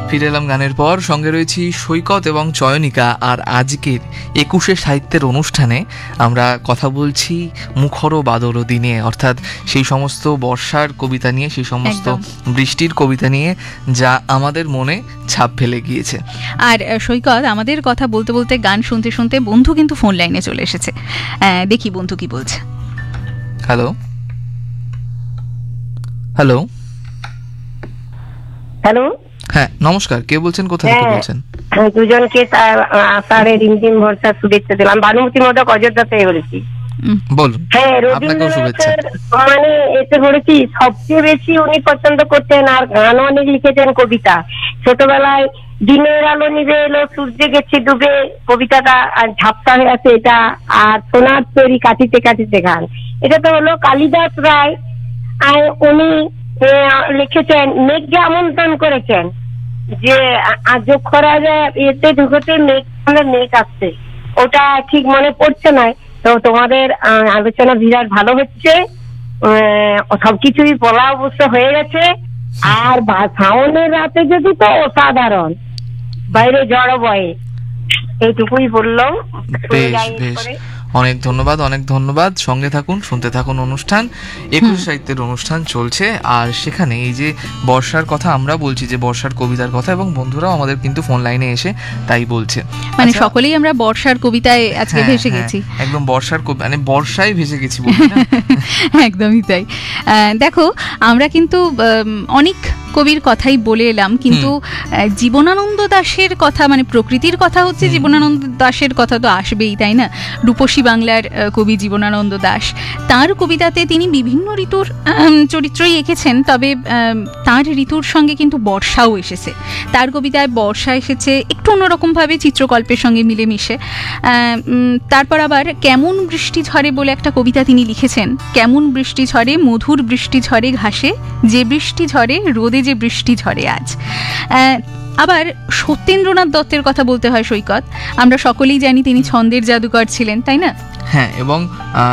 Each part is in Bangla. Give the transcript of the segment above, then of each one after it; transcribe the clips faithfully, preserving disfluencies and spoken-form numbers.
ফিরে এলাম গানের পর, সঙ্গে রয়েছি সৈকত এবং চয়নিকা। আর আজকের একুশে সাহিত্যের অনুষ্ঠানে আমরা কথা বলছি মুখর বাদর দিনে, অর্থাৎ সেই সমস্ত বর্ষার কবিতা নিয়ে, সেই সমস্ত বৃষ্টির কবিতা নিয়ে যা আমাদের মনে ছাপ ফেলে গিয়েছে। আর সৈকত, আমাদের কথা বলতে বলতে গান শুনতে শুনতে বন্ধু কিন্তু ফোন লাইনে চলে এসেছে। দেখি বন্ধু কি বলছে। হ্যালো হ্যালো হ্যালো, হ্যাঁ নমস্কার, কে বলছেন, কোথা থেকে বলছেন? দুজনকে আষাঢ়ে রিমঝিম ভরসা শুভেচ্ছা দিলাম। ভানুমতি মোদক অযোধ্যা থেকে বলেছি। বলুন। হ্যাঁ, রবীন্দ্রনাথের মানে এতে পড়েছি, সবচেয়ে বেশি উনি পছন্দ করতেন আর গানও অনেক লিখেছেন কবিতা। ছোটবেলায় দিনের আলো নিভে এলো, সূর্যে গেছে ডুবে, কবিতাটা ঝাপসা হয়ে আছে এটা। আর সোনার তৈরি কাটিতে কাটিতে গান, এটা তো হলো কালিদাস রায়। আর উনি লিখেছেন, মেঘকে আমন্ত্রণ করেছেন যে যোগ করা যায় এতে ঢুকতে মেঘ মেঘ আসছে, ওটা ঠিক মনে পড়ছে না। তো তোমাদের আলোচনা বিরাট ভালো হচ্ছে, সবকিছুই বলা অবশ্য হয়ে গেছে। আর শাওনের রাতে যদি তো অসাধারণ, বাইরে ঝড় বয়ে, এইটুকুই বললাম। অনেক ধন্যবাদ, অনেক ধন্যবাদ। সঙ্গে থাকুন, শুনতে থাকুন অনুষ্ঠান। একুশ সাহিত্যের অনুষ্ঠান চলছে, আর সেখানে এই যে বর্ষার কথা আমরা বলছি, যে বর্ষার কবিতার কথা, এবং বন্ধুরাও আমাদের কিন্তু ফোন লাইনে এসে তাই বলছে, মানে সকলেই আমরা বর্ষার কবিতায় আজকে ভেসে গেছি। একদম বর্ষার মানে বর্ষায় ভেসে গেছি, একদমই তাই। দেখো, আমরা কিন্তু অনেক কবির কথাই বলে এলাম, কিন্তু জীবনানন্দ দাশের কথা, মানে প্রকৃতির কথা হচ্ছে, জীবনানন্দ দাশের কথা তো আসবেই, তাই না? রূপসী বাংলার কবি জীবনানন্দ দাশ, তার কবিতাতে তিনি বিভিন্ন ঋতুর চরিত্রই এঁকেছেন, তবে তার ঋতুর সঙ্গে কিন্তু বর্ষাও এসেছে। তার কবিতায় বর্ষা এসেছে একটু অন্যরকমভাবে, চিত্রকল্পের সঙ্গে মিলেমিশে। তারপর আবার কেমন বৃষ্টি ঝরে বলে একটা কবিতা তিনি লিখেছেন। কেমন বৃষ্টি ঝরে, মধুর বৃষ্টি ঝরে ঘাসে, যে বৃষ্টি ঝরে রোদে যে বৃষ্টি ঝরে আজ। আবার সত্যেন্দ্রনাথ দত্তের কথা বলতে হয় সৈকত, আমরা সকলেই জানি তিনি ছন্দের জাদুকর ছিলেন, তাই না? হ্যাঁ, এবং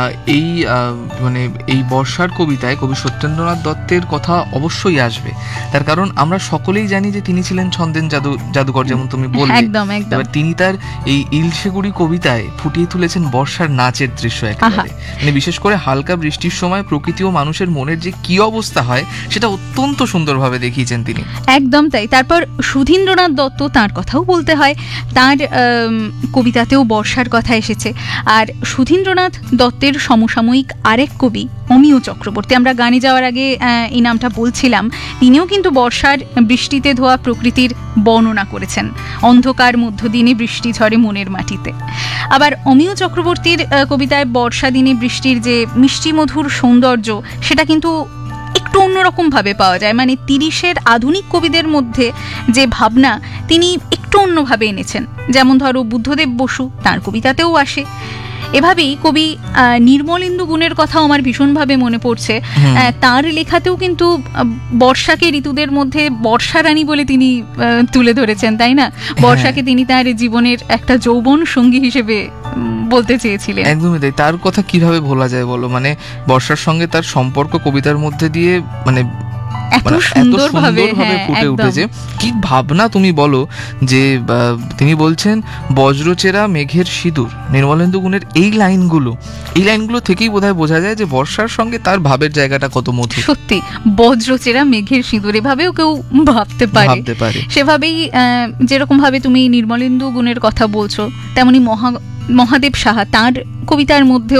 এই মানে এই বর্ষার কবিতায় কবি সত্যেন্দ্রনাথ দত্তের কথা অবশ্যই আসবে, তার কারণ আমরা সকলেই জানি যে তিনি ছিলেন ছন্দের জাদু জাদুকর, যেমন তুমি বললে। একদম একদম। তিনি তার এই ইলশেগুড়ি কবিতায় ফুটিয়ে তুলেছেন বর্ষার নাচের দৃশ্য একেবারে, মানে বিশেষ করে হালকা বৃষ্টির সময় প্রকৃতি ও মানুষের মনের যে কি অবস্থা হয় সেটা অত্যন্ত সুন্দরভাবে দেখিয়েছেন তিনি। একদম তাই। তারপর সুধীন্দ্রনাথ দত্ত, তার কথাও বলতে হয়, তার কবিতাতেও বর্ষার কথা এসেছে। আর সুধীন্দ্রনাথ দত্তের সমসাময়িক আরেক কবি অমিয় চক্রবর্তী, আমরা গানে যাওয়ার আগে এই নামটা বলছিলাম, তিনিও কিন্তু বর্ষার বৃষ্টিতে ধোয়া প্রকৃতির বর্ণনা করেছেন। অন্ধকার মধ্য দিনে বৃষ্টি ঝরে মনের মাটিতে। আবার অমিয় চক্রবর্তীর কবিতায় বর্ষা দিনে বৃষ্টির যে মিষ্টি মধুর সৌন্দর্য, সেটা কিন্তু একটু অন্যরকম ভাবে পাওয়া যায়। মানে তিরিশের আধুনিক কবিদের মধ্যে যে ভাবনা তিনি একটু অন্যভাবে এনেছেন, যেমন ধরো বুদ্ধদেব বসু, তার কবিতাতেও আসে। এভাবেই কবি নির্মলেন্দু গুণের কথাও আমার ভীষণভাবে মনে পড়ছে। তার লেখাতেও কিন্তু বর্ষাকে ঋতুদের মধ্যে বর্ষা রানী বলে তিনি তুলে ধরেছেন, তাই না? বর্ষাকে তিনি তার জীবনের একটা যৌবন সঙ্গী হিসেবে বলতে চেয়েছিলেন। একদমই তাই। তার কথা কিভাবে ভোলা যায় বলো, মানে বর্ষার সঙ্গে তার সম্পর্ক কবিতার মধ্যে দিয়ে মানে এত সুন্দরভাবে ফুটে উঠেছে। কি ভাবনা তুমি বলো, যে তিনি বলছেন বজ্রচেরা মেঘের সিঁদুর, নির্মলেন্দু গুণের এই লাইনগুলো এই লাইনগুলো থেকেই বোধহয় বোঝা যায় যে বর্ষার সঙ্গে তার ভাবের জায়গাটা কত মধুর। সত্যি, বজ্রচেরা মেঘের সিঁদুর, এভাবেও কেউ ভাবতে পারে ভাবতে পারে সেভাবেই যেরকম ভাবে তুমি নির্মলেন্দু গুণের কথা বলছো, তেমনি মহা মহাদেব সাহা, তাঁর কবিতার মধ্যেও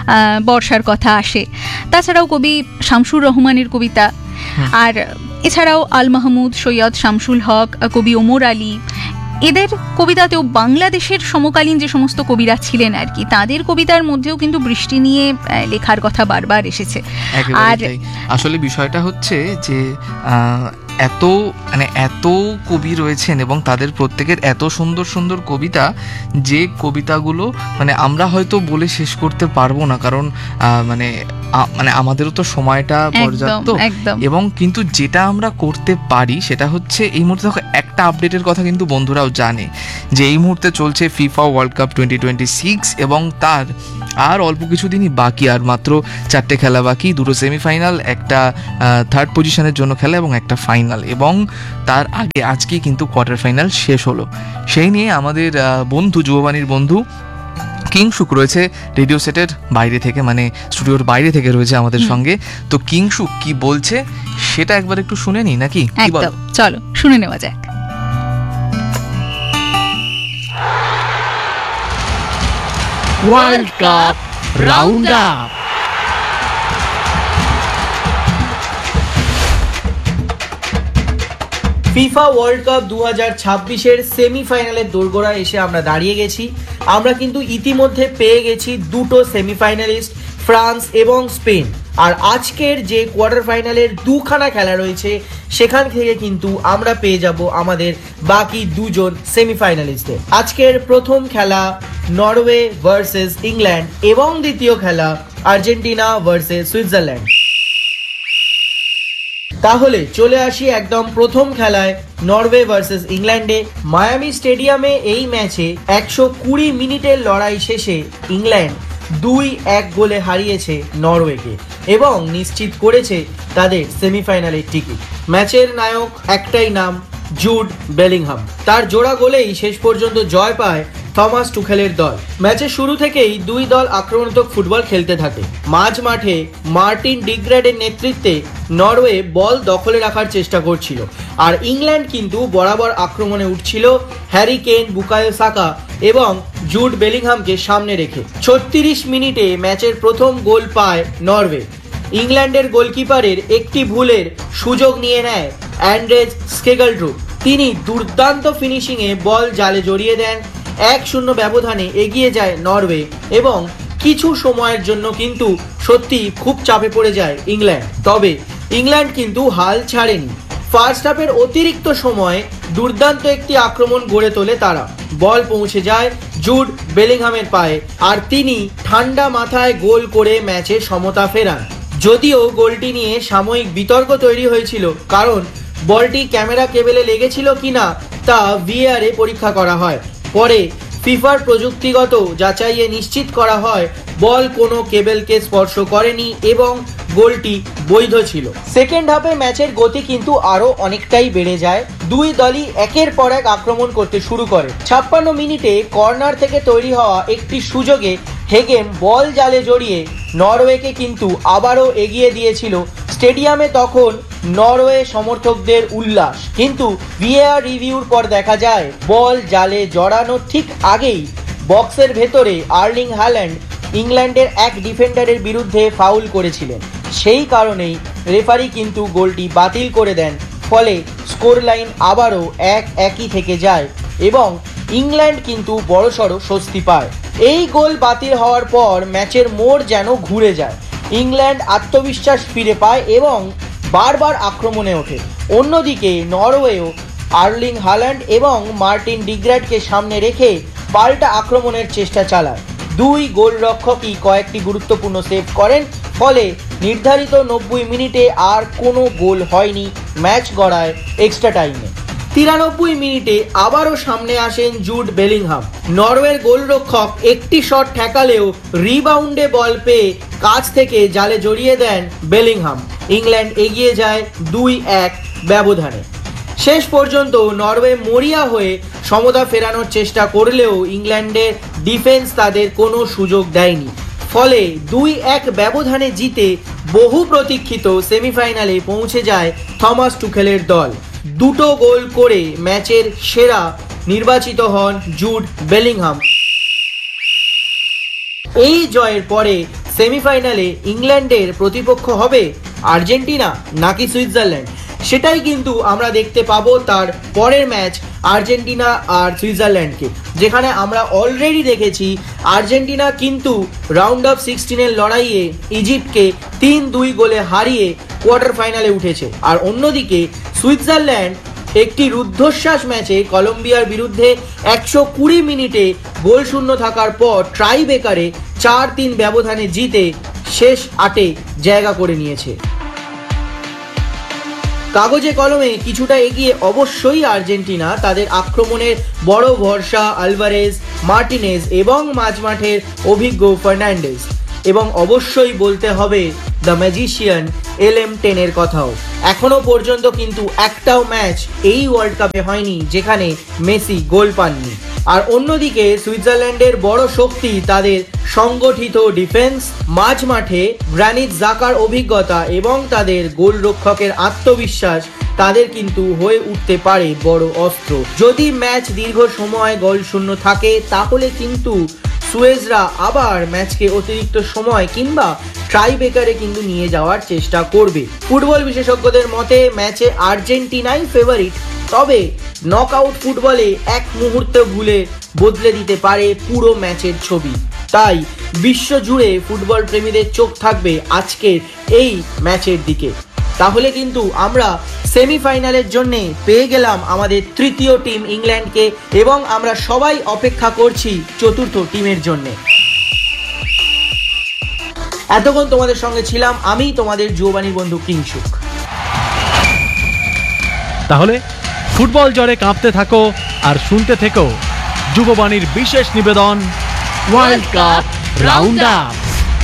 বর্ষার কথা আসে। তাছাড়াও কবি শামসুর রহমানের কবিতা, আর এছাড়াও আল মাহমুদ, সৈয়দ শামসুল হক, কবি ওমর আলী, এদের কবিতাতেও বাংলাদেশের সমকালীন যে সমস্ত কবিরা ছিলেন আর কি, তাদের কবিতার মধ্যেও কিন্তু বৃষ্টি নিয়ে লেখার কথা বারবার এসেছে। আর আসলে বিষয়টা হচ্ছে যে এত মানে এত কবি রয়েছেন এবং তাদের প্রত্যেকের এত সুন্দর সুন্দর কবিতা, যে কবিতাগুলো মানে আমরা হয়তো বলে শেষ করতে পারবো না, কারণ মানে আ- মানে আমাদেরও তো সময়টা পর্যাপ্ত, একদম। এবং কিন্তু যেটা আমরা করতে পারি সেটা হচ্ছে এই মুহূর্তে দেখো একটা আপডেটের কথা কিন্তু বন্ধুরাও জানে যে এই মুহূর্তে চলছে FIFA world cup twenty twenty six এবং তার আর অল্প কিছুদিনই বাকি, আর মাত্র চারটে খেলা বাকি, দুটো সেমিফাইনাল, একটা থার্ড পজিশনের জন্য খেলা এবং একটা ফাইনাল, এবং তার আগে আজকেই কিন্তু কোয়ার্টার ফাইনাল শেষ হলো। সেই নিয়ে আমাদের আহ, বন্ধু যুববাণীর বন্ধু কিংশুক রয়েছে রেডিও সেটের বাইরে থেকে, মানে স্টুডিওর বাইরে থেকে রয়েছে আমাদের সঙ্গে। তো কিংশুক কি বলছে সেটা একবার একটু শুনে নি নাকি, কি বলো? একদম, চলো শুনে নেওয়া যাক। World cup round up. FIFA world cup দু হাজার ছাব্বিশের সেমিফাইনালের দোরগোড়ায় এসে আমরা দাঁড়িয়ে গেছি। আমরা কিন্তু ইতিমধ্যে পেয়ে গেছি দুটো সেমিফাইনালিস্ট, ফ্রান্স এবং স্পেন। আর আজকের যে কোয়ার্টার ফাইনালের দুখানা খেলা রয়েছে সেখান থেকে কিন্তু আমরা পেয়ে যাব আমাদের বাকি দুজন সেমিফাইনালিস্টদের। আজকের প্রথম খেলা নরওয়ে ভার্সেস ইংল্যান্ড এবং দ্বিতীয় খেলা আর্জেন্টিনা ভার্সেস সুইজারল্যান্ড। তাহলে চলে আসি একদম প্রথম খেলায় নরওয়ে ভার্সেস ইংল্যান্ডে। মায়ামি স্টেডিয়ামে এই ম্যাচে একশো কুড়ি মিনিটের লড়াই শেষে ইংল্যান্ড দুই এক গোলে হারিয়েছে নরওয়েকে এবং নিশ্চিত করেছে তাদের সেমিফাইনালের টিকিট। ম্যাচের নায়ক একটাই নাম, জুড বেলিংহাম। তার জোড়া গোলেই শেষ পর্যন্ত জয় পায় থমাস টুখেলের দল। ম্যাচের শুরু থেকেই দুই দল আক্রমণাত্মক ফুটবল খেলতে থাকে। মাঝ মাঠে মার্টিন ডিগ্রাডের নেতৃত্বে নরওয়ে বল দখলে রাখার চেষ্টা করছিল, আর ইংল্যান্ড কিন্তু বরাবর আক্রমণে উঠছিল হ্যারি কেন, বুকায়ো সাকা এবং জুড বেলিংহামকে সামনে রেখে। ছত্রিশ মিনিটে ম্যাচের প্রথম গোল পায় নরওয়ে। ইংল্যান্ডের গোলকিপারের একটি ভুলের সুযোগ নিয়ে নেয় অ্যান্ড্রেজ স্কেগলড্রুপ। তিনি দুর্দান্ত ফিনিশিংয়ে বল জালে জড়িয়ে দেন। এক শূন্য ব্যবধানে এগিয়ে যায় নরওয়ে এবং কিছু সময়ের জন্য কিন্তু সত্যি খুব চাপে পড়ে যায় ইংল্যান্ড। তবে ইংল্যান্ড কিন্তু হাল ছাড়েনি। ফার্স্ট হাফের অতিরিক্ত সময়ে দুর্দান্ত একটি আক্রমণ গড়ে তোলে তারা। বল পৌঁছে যায় জুড বেলিংহামের পায়ে, আর তিনি ঠান্ডা মাথায় গোল করে ম্যাচে সমতা ফেরান। যদিও গোলটি নিয়ে সাময়িক বিতর্ক তৈরি হয়েছিল, কারণ বলটি ক্যামেরা কেবেলে লেগেছিল কিনা তা ভিএআরে পরীক্ষা করা হয়। পরে ফিফার প্রযুক্তিগত যাচাইয়ে নিশ্চিত করা হয় বল কোনো কেবেলকে স্পর্শ করেনি এবং গোলটি বৈধ ছিল। সেকেন্ড হাফে ম্যাচের গতি কিন্তু আরো অনেকটাই বেড়ে যায়। দুই দলই একের পর এক আক্রমণ করতে শুরু করে। ছাপ্পান্ন মিনিটে কর্নার থেকে তৈরি হওয়া একটি সুযোগে হেগেম বল জালে জড়িয়ে নরওয়েকে কিন্তু আবারও এগিয়ে দিয়েছিল। স্টেডিয়ামে তখন নরওয়ে সমর্থকদের উল্লাস, কিন্তু ভিএআর রিভিউর পর দেখা যায় বল জালে জড়ানোর ঠিক আগেই বক্সের ভেতরে আর্লিং হ্যাল্যান্ড ইংল্যান্ডের এক ডিফেন্ডারের বিরুদ্ধে ফাউল করেছিলেন। সেই কারণেই রেফারি কিন্তু গোলটি বাতিল করে দেন। ফলে স্কোর লাইন আবারও এক একই থেকে যায় এবং ইংল্যান্ড কিন্তু বড়সড় স্বস্তি পায়। এই গোল বাতিল হওয়ার পর ম্যাচের মোড় যেন ঘুরে যায়। ইংল্যান্ড আত্মবিশ্বাস ফিরে পায় এবং বারবার আক্রমণে ওঠে। অন্যদিকে নরওয়েও আর্লিং হ্যাল্যান্ড এবং মার্টিন ডিগ্রাডকে সামনে রেখে পাল্টা আক্রমণের চেষ্টা চালায়। দুই গোলরক্ষকই কয়েকটি গুরুত্বপূর্ণ সেভ করেন, ফলে নির্ধারিত নব্বই মিনিটে আর কোনো গোল হয়নি। ম্যাচ গড়ায় এক্সট্রা টাইমে। তিরানব্বই মিনিটে আবারও সামনে আসেন জুড বেলিংহাম। নরওয়ের গোলরক্ষক একটি শট ঠেকালেও রিবাউন্ডে বল পেয়ে কাছ থেকে জালে জড়িয়ে দেন বেলিংহাম। ইংল্যান্ড এগিয়ে যায় দুই এক ব্যবধানে। শেষ পর্যন্ত নরওয়ে মরিয়া হয়ে সমতা ফেরানোর চেষ্টা করলেও ইংল্যান্ডের ডিফেন্স তাদের কোনো সুযোগ দেয়নি। ফলে দুই এক ব্যবধানে জিতে বহু প্রতীক্ষিত সেমিফাইনালে পৌঁছে যায় থমাস টুখেলের দল। দুটো গোল করে ম্যাচের সেরা নির্বাচিত হন জুড বেলিংহাম। এই জয়ের পরে সেমিফাইনালে ইংল্যান্ডের প্রতিপক্ষ হবে আর্জেন্টিনা নাকি সুইজারল্যান্ড, সেটাই কিন্তু আমরা দেখতে পাবো তার পরের ম্যাচ আর্জেন্টিনা আর সুইজারল্যান্ডকে, যেখানে আমরা অলরেডি দেখেছি আর্জেন্টিনা কিন্তু রাউন্ড অফ সিক্সটিনের লড়াইয়ে ইজিপ্টকে তিন দুই গোলে হারিয়ে কোয়ার্টার ফাইনালে উঠেছে। আর অন্যদিকে সুইজারল্যান্ড একটি রুদ্ধশ্বাস ম্যাচে কলম্বিয়ার বিরুদ্ধে একশো কুড়ি মিনিটে গোল শূন্য থাকার পর ট্রাই বেকারে চার তিন ব্যবধানে জিতে শেষ আটে জায়গা করে নিয়েছে। কাগজে কলমে কিছুটা এগিয়ে অবশ্যই আর্জেন্টিনা, তাদের আক্রমণের বড় ভরসা আলভারেজ, মার্টিনেজ এবং মাঝমাঠের অভিজ্ঞ ফার্নান্ডেজ, এবং অবশ্যই বলতে হবে দ্য ম্যাজিশিয়ান এল এম টেনের কথাও। এখনো পর্যন্ত কিন্তু একটাও ম্যাচ এই ওয়ার্ল্ড কাপে হয়নি যেখানে মেসি গোল পাননি। আর অন্যদিকে সুইজারল্যান্ডের বড় শক্তি তাদের সংগঠিত ডিফেন্স, মাঝ মাঠে গ্রানিট জাকার অভিজ্ঞতা এবং তাদের গোলরক্ষকের আত্মবিশ্বাস তাদের কিন্তু হয়ে উঠতে পারে বড় অস্ত্র। যদি ম্যাচ দীর্ঘ সময় গোল শূন্য থাকে তাহলে কিন্তু সুয়েজরা আবার ম্যাচকে অতিরিক্ত সময় কিংবা ট্রাই ব্রেকারে কিন্তু নিয়ে যাওয়ার চেষ্টা করবে। ফুটবল বিশেষজ্ঞদের মতে ম্যাচে আর্জেন্টিনাই ফেভারিট, তবে নকআউট ফুটবলে এক মুহূর্ত ভুলে বদলে দিতে পারে পুরো ম্যাচের ছবি। তাই বিশ্ব জুড়ে ফুটবল প্রেমীদের চোখ থাকবে আজকের এই ম্যাচের দিকে। তাহলে কিন্তু আমরা সেমিফাইনালের জন্য পেয়ে গেলাম আমাদের তৃতীয় টিম ইংল্যান্ডকে, এবং আমরা সবাই অপেক্ষা করছি চতুর্থ টিমের জন্য। এতক্ষণ তোমাদের সঙ্গে ছিলাম আমি, তোমাদের যুববাণী বন্ধু কিংসুক। তাহলে ফুটবল জ্বরে কাঁপতে থাকো আর শুনতে থেকো যুববাণীর বিশেষ নিবেদন ওয়ার্ল্ড কাপ রাউন্ড আপ।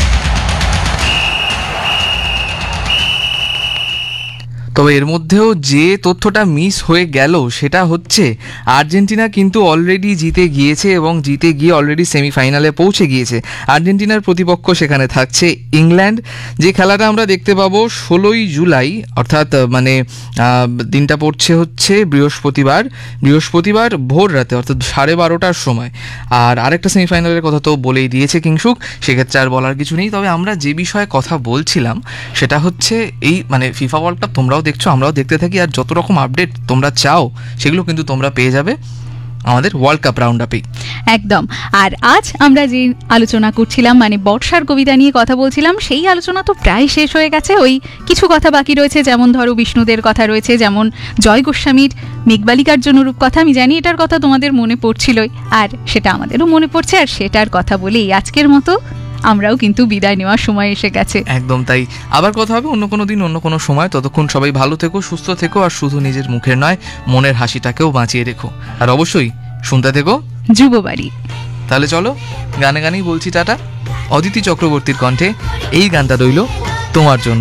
তবে এর মধ্যেও যে তথ্যটা মিস হয়ে গেল সেটা হচ্ছে আর্জেন্টিনা কিন্তু অলরেডি জিতে গিয়েছে এবং জিতে গিয়ে অলরেডি সেমিফাইনালে পৌঁছে গিয়েছে। আর্জেন্টিনার প্রতিপক্ষ সেখানে থাকছে ইংল্যান্ড। যে খেলাটা আমরা দেখতে পাবো ষোলোই জুলাই, অর্থাৎ মানে দিনটা পড়ছে হচ্ছে বৃহস্পতিবার বৃহস্পতিবার ভোর রাতে, অর্থাৎ সাড়ে বারোটার সময়। আর আরেকটা সেমিফাইনালের কথা তো বলেই দিয়েছে কিংসুক, সেক্ষেত্রে আর বলার কিছু নেই। তবে আমরা যে বিষয়ে কথা বলছিলাম সেটা হচ্ছে এই মানে ফিফা ওয়ার্ল্ড কাপ তোমরাও দেখছো, আমরাও দেখতে থাকি, আর যত রকম আপডেট তোমরা চাও সেগুলো কিন্তু তোমরা পেয়ে যাবে আমাদের ওয়ার্ল্ড কাপ রাউন্ড আপেই। একদম। আর আজ আমরা যে আলোচনা করছিলাম মানে বর্ষার কবিতা নিয়ে কথা বলছিলাম, সেই আলোচনা তো প্রায় শেষ হয়ে গেছে। ওই কিছু কথা বাকি রয়েছে, যেমন ধরো বিষ্ণুদের কথা রয়েছে, যেমন জয় গোস্বামীর মেঘবালিকার জন্য রূপকথা। আমি জানি এটার কথা তোমাদের মনে পড়ছিলই, আর সেটা আমাদেরও মনে পড়ছে, আর সেটার কথা বলেই আজকের মতো আমরাও কিন্তু বিদায় নেওয়ার সময় এসে গেছে। একদম তাই। আবার কথা হবে অন্য কোনো দিন, অন্য কোনো সময়। ততক্ষণ সবাই ভালো থেকো, সুস্থ থেকো, আর শুধু নিজের মুখের নয় মনের হাসিটাকেও বাঁচিয়ে রেখো। আর অবশ্যই শুনতে থেকো যুববাণী। তাহলে চলো গানে গানেই বলছি টাটা। অদিতি চক্রবর্তীর কণ্ঠে এই গানটা রইল তোমার জন্য।